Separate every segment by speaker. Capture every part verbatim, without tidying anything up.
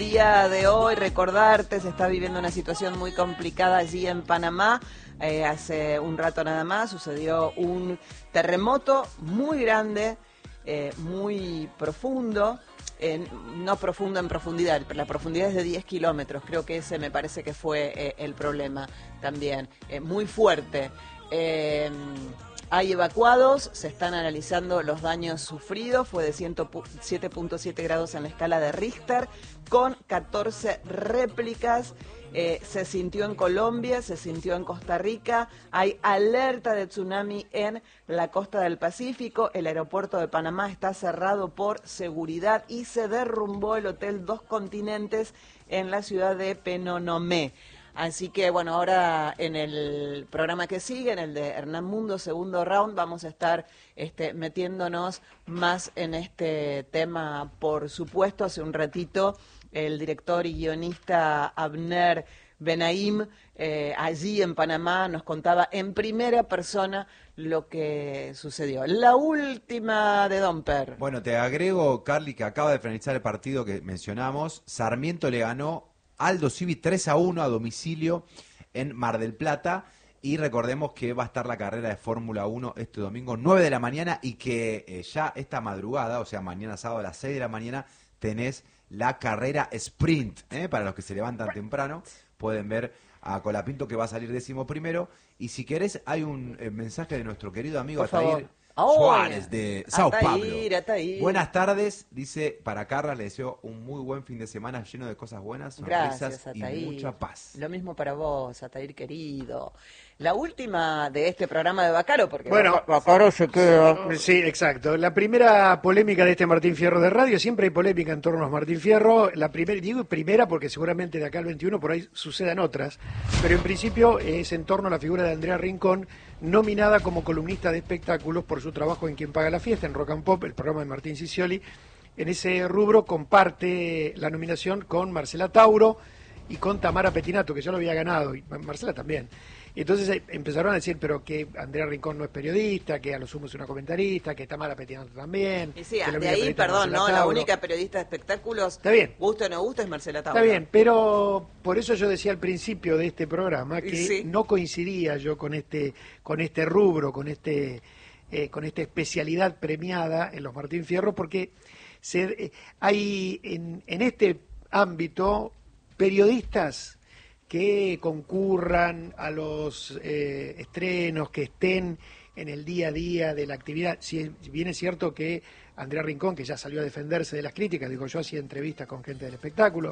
Speaker 1: día de hoy, recordarte, se está viviendo una situación muy complicada allí en Panamá. Eh, hace un rato nada más sucedió un terremoto muy grande, eh, muy profundo. Eh, no profundo en profundidad, pero la profundidad es de diez kilómetros, creo que ese me parece que fue eh, el problema también, eh, muy fuerte. Eh, hay evacuados, se están analizando los daños sufridos, fue de siete punto siete grados en la escala de Richter, con catorce réplicas. Eh, se sintió en Colombia, se sintió en Costa Rica, hay alerta de tsunami en la costa del Pacífico, el aeropuerto de Panamá está cerrado por seguridad y se derrumbó el Hotel Dos Continentes en la ciudad de Penonomé. Así que bueno, ahora en el programa que sigue, en el de Hernán Mundo, segundo round, vamos a estar este, metiéndonos más en este tema, por supuesto. Hace un ratito el director y guionista Abner Benaim, eh, allí en Panamá, nos contaba en primera persona lo que sucedió. La última de Domper.
Speaker 2: Bueno, te agrego, Carly, que acaba de finalizar el partido que mencionamos. Sarmiento le ganó Aldo Civi tres a uno a domicilio en Mar del Plata. Y recordemos que va a estar la carrera de Fórmula uno este domingo, nueve de la mañana, y que eh, ya esta madrugada, o sea, mañana sábado a las seis de la mañana, tenés la carrera sprint, ¿eh? Para los que se levantan temprano, pueden ver a Colapinto, que va a salir décimo primero. Y si querés, hay un eh, mensaje de nuestro querido amigo Atair
Speaker 1: oh,
Speaker 2: Suárez de Sao Paulo.
Speaker 1: Atair.
Speaker 2: Buenas tardes, dice, para Carla le deseo un muy buen fin de semana lleno de cosas buenas, sonrisas y mucha paz.
Speaker 1: Lo mismo para vos, Atair querido. La última de este programa de Bacaro, porque
Speaker 3: bueno,
Speaker 1: Bacaro se queda.
Speaker 3: Sí, exacto. La primera polémica de este Martín Fierro de radio, siempre hay polémica en torno a Martín Fierro. La primera, digo primera porque seguramente de acá al veintiuno por ahí sucedan otras, pero en principio es en torno a la figura de Andrea Rincón, nominada como columnista de espectáculos por su trabajo en Quien Paga la Fiesta, en Rock and Pop, el programa de Martín Sicioli. En ese rubro comparte la nominación con Marcela Tauro y con Tamara Pettinato, que ya lo había ganado, y Marcela también. Entonces eh, empezaron a decir, pero que Andrea Rincón no es periodista, que a lo sumo es una comentarista, que Tamara Pettinato también.
Speaker 1: Y sí,
Speaker 3: que
Speaker 1: de ahí, perdón, ¿no? La única periodista de espectáculos,
Speaker 3: está bien,
Speaker 1: guste o no guste, es Marcela Tauro.
Speaker 3: Está bien, pero por eso yo decía al principio de este programa que
Speaker 1: sí.
Speaker 3: no coincidía yo con este, con este rubro, con este, eh, con esta especialidad premiada en los Martín Fierro, porque se, eh, hay en, en este ámbito periodistas que concurran a los eh, estrenos, que estén en el día a día de la actividad. Si bien es cierto que Andrea Rincón, que ya salió a defenderse de las críticas, digo, yo hacía entrevistas con gente del espectáculo,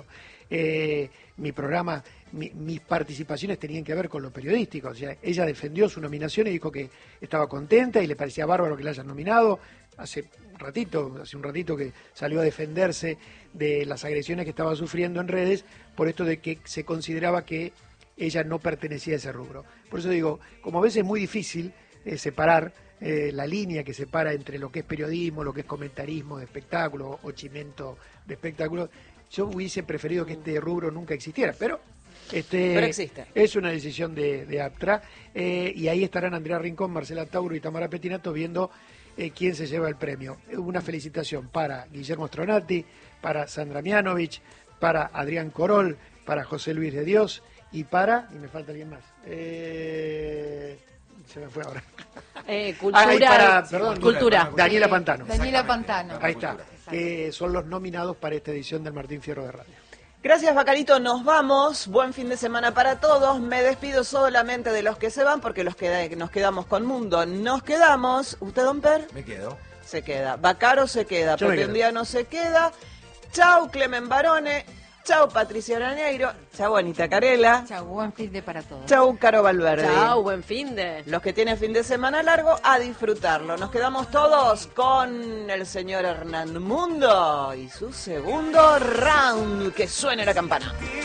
Speaker 3: eh, mi programa, mi, mis participaciones tenían que ver con lo periodístico, o sea, ella defendió su nominación y dijo que estaba contenta y le parecía bárbaro que la hayan nominado. Hace un ratito, hace un ratito que salió a defenderse de las agresiones que estaba sufriendo en redes por esto de que se consideraba que ella no pertenecía a ese rubro. Por eso digo, como a veces es muy difícil eh, separar eh, la línea que separa entre lo que es periodismo, lo que es comentarismo de espectáculo o chimento de espectáculo, yo hubiese preferido que este rubro nunca existiera, pero este
Speaker 1: pero existe.
Speaker 3: Es una decisión de, de Aptra, eh, y ahí estarán Andrea Rincón, Marcela Tauro y Tamara Pettinato viendo Eh, quién se lleva el premio. Una felicitación para Guillermo Stronati, para Sandra Mianovich, para Adrián Corol, para José Luis de Dios y para, y me falta alguien más, eh, se me fue ahora.
Speaker 4: Eh, cultura,
Speaker 3: ah, para, perdón,
Speaker 4: cultura.
Speaker 3: Daniela Pantano.
Speaker 4: Daniela Pantano.
Speaker 3: Ahí está, que son los nominados para esta edición del Martín Fierro de Radio.
Speaker 1: Gracias, Bacarito, nos vamos. Buen fin de semana para todos. Me despido solamente de los que se van porque los queda, nos quedamos con Mundo. Nos quedamos. ¿Usted, Don Per?
Speaker 2: Me quedo.
Speaker 1: Se queda. Bacaro se queda.
Speaker 3: Yo
Speaker 1: Pepe un día no se queda. Chau, Clemen Barone. Chau, Patricia Oraneiro. Chau, Anita Carela.
Speaker 4: Chau, buen fin de para todos.
Speaker 1: Chau, Caro Valverde.
Speaker 4: Chau, buen fin de.
Speaker 1: Los que tienen fin de semana largo, a disfrutarlo. Nos quedamos todos con el señor Hernán Mundo y su segundo round. Que suene la campana.